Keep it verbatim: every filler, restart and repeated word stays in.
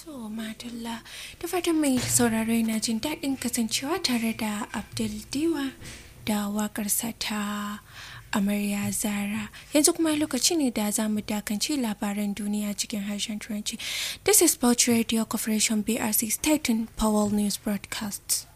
To Madalla, da fatan mai sauraro yana jin daɗin kasancewa tare da Abdul Diwa da waƙarsa ta Amarya Zara. Yanzu kuma lokaci ne da za mu dakanci labaran duniya cikin harshen Turanci. This is Bauchi Radio Corporation B R C Titan Powell News Broadcasts.